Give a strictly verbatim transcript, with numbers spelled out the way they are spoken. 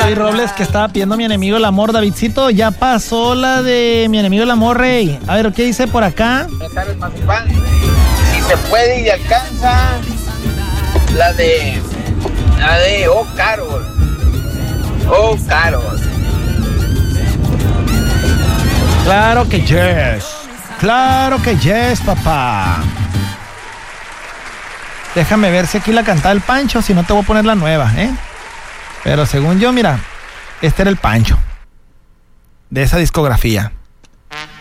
David Robles que estaba pidiendo Mi Enemigo el Amor. Davidcito, ya pasó la de Mi Enemigo el Amor, rey. A ver, ¿qué dice por acá? Si se puede y alcanza, la de, la de Oh Carol. Oh Carol. Claro que yes. Claro que yes, papá. Déjame ver si aquí la cantaba el Pancho, si no te voy a poner la nueva, ¿eh? Pero según yo, mira, este era el Pancho de esa discografía.